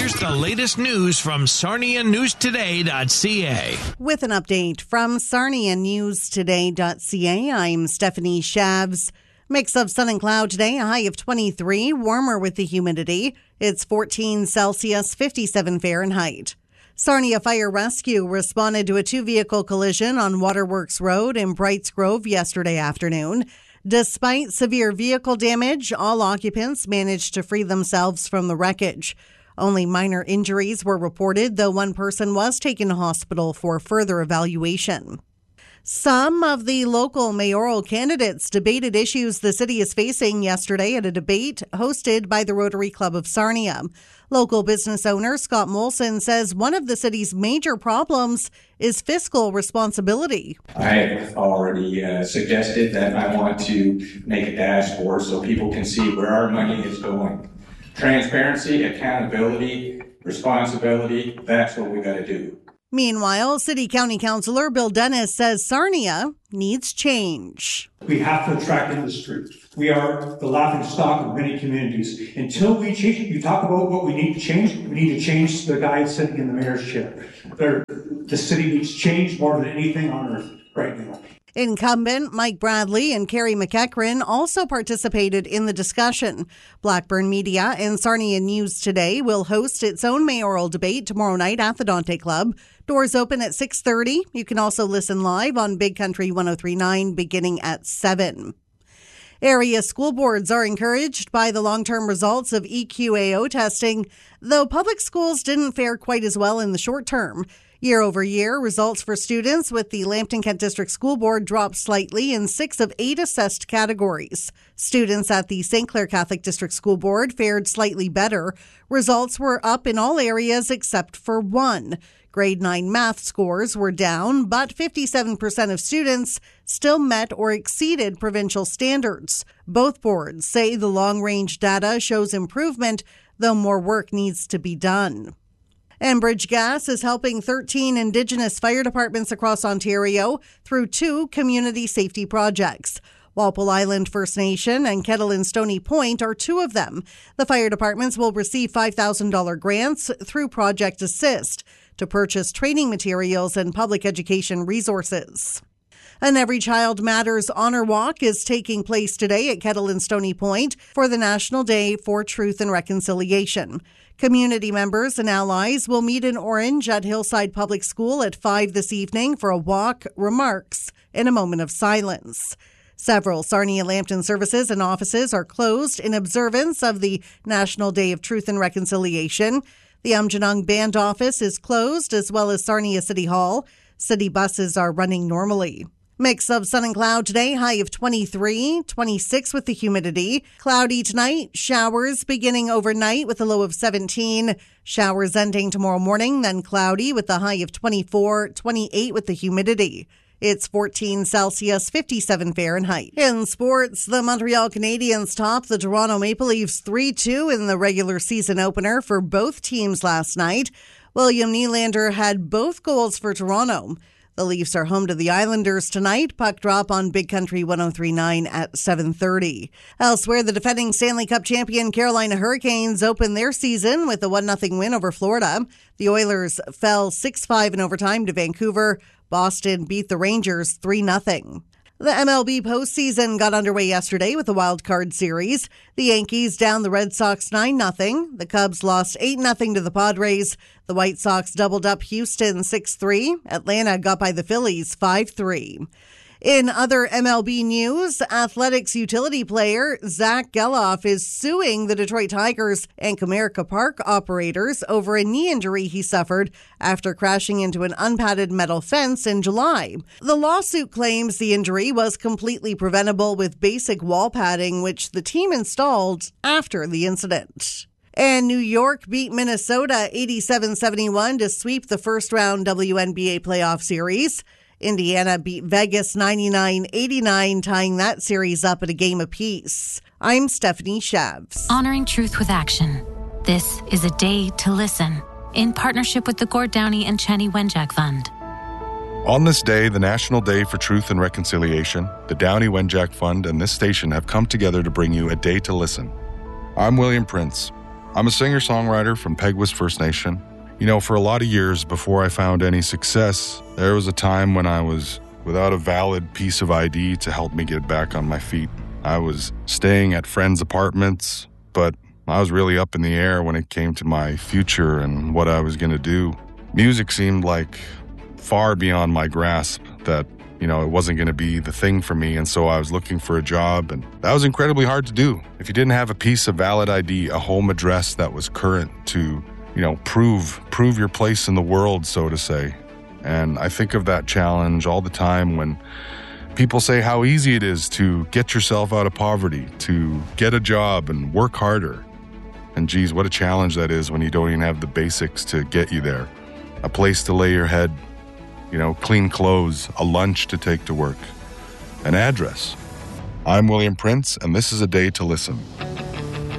here's the latest news from SarniaNewsToday.ca. With an update from SarniaNewsToday.ca, I'm Stephanie Shavs. Mix of sun and cloud today, a high of 23, warmer with the humidity. It's 14 Celsius, 57 Fahrenheit. Sarnia Fire Rescue responded to a two-vehicle collision on Waterworks Road in Brights Grove yesterday afternoon. Despite severe vehicle damage, all occupants managed to free themselves from the wreckage. Only minor injuries were reported, though one person was taken to hospital for further evaluation. Some of the local mayoral candidates debated issues the city is facing yesterday at a debate hosted by the Rotary Club of Sarnia. Local business owner Scott Molson says one of the city's major problems is fiscal responsibility. I have already suggested that I want to make a dashboard so people can see where our money is going. Transparency, accountability, responsibility, that's what we got to do. Meanwhile, City County Councillor Bill Dennis says Sarnia needs change. We have to attract industry. We are the laughing stock of many communities. Until we change, you talk about what we need to change. We need to change the guy sitting in the mayor's chair. The city needs change more than anything on earth right now. Incumbent Mike Bradley and Carrie McEachran also participated in the discussion. Blackburn Media and Sarnia News Today will host its own mayoral debate tomorrow night at the Dante Club. Doors open at 6:30. You can also listen live on Big Country 103.9 beginning at 7. Area school boards are encouraged by the long-term results of EQAO testing, though public schools didn't fare quite as well in the short term. Year over year, results for students with the Lambton Kent District School Board dropped slightly in 6 of 8 assessed categories. Students at the St. Clair Catholic District School Board fared slightly better. Results were up in all areas except for one. Grade 9 math scores were down, but 57% of students still met or exceeded provincial standards. Both boards say the long-range data shows improvement, though more work needs to be done. Enbridge Gas is helping 13 Indigenous fire departments across Ontario through 2 community safety projects. Walpole Island First Nation and Kettle and Stony Point are 2 of them. The fire departments will receive $5,000 grants through Project Assist to purchase training materials and public education resources. An Every Child Matters Honor Walk is taking place today at Kettle and Stony Point for the National Day for Truth and Reconciliation. Community members and allies will meet in Orange at Hillside Public School at 5 this evening for a walk, remarks, and a moment of silence. Several Sarnia-Lambton services and offices are closed in observance of the National Day of Truth and Reconciliation. The Aamjiwnaang Band Office is closed, as well as Sarnia City Hall. City buses are running normally. Mix of sun and cloud today, high of 23, 26 with the humidity. Cloudy tonight, showers beginning overnight with a low of 17. Showers ending tomorrow morning, then cloudy with a high of 24, 28 with the humidity. It's 14 Celsius, 57 Fahrenheit. In sports, the Montreal Canadiens topped the Toronto Maple Leafs 3-2 in the regular season opener for both teams last night. William Nylander had both goals for Toronto. The Leafs are home to the Islanders tonight. Puck drop on Big Country 103.9 at 7:30. Elsewhere, the defending Stanley Cup champion Carolina Hurricanes opened their season with a 1-0 win over Florida. The Oilers fell 6-5 in overtime to Vancouver. Boston beat the Rangers 3-0. The MLB postseason got underway yesterday with the wild card series. The Yankees downed the Red Sox 9-0. The Cubs lost 8-0 to the Padres. The White Sox doubled up Houston 6-3. Atlanta got by the Phillies 5-3. In other MLB news, Athletics utility player Zach Geloff is suing the Detroit Tigers and Comerica Park operators over a knee injury he suffered after crashing into an unpadded metal fence in July. The lawsuit claims the injury was completely preventable with basic wall padding, which the team installed after the incident. And New York beat Minnesota 87-71 to sweep the first-round WNBA playoff series. Indiana beat Vegas 99-89, tying that series up at a game apiece. I'm Stephanie Shavs. Honoring truth with action. This is a day to listen, in partnership with the Gord Downey and Cheney Wenjack Fund. On this day, the National Day for Truth and Reconciliation, the Downey Wenjack Fund and this station have come together to bring you a day to listen. I'm William Prince. I'm a singer-songwriter from Peguis First Nation. You know, for a lot of years before I found any success, there was a time when I was without a valid piece of ID to help me get back on my feet. I was staying at friends' apartments, but I was really up in the air when it came to my future and what I was going to do. Music seemed like far beyond my grasp, that, you know, it wasn't going to be the thing for me, and so I was looking for a job, and that was incredibly hard to do. If you didn't have a piece of valid ID, a home address that was current to, you know, prove your place in the world, so to say. And I think of that challenge all the time when people say how easy it is to get yourself out of poverty, to get a job and work harder. And geez, what a challenge that is when you don't even have the basics to get you there. A place to lay your head, you know, clean clothes, a lunch to take to work, an address. I'm William Prince, and this is A Day to Listen.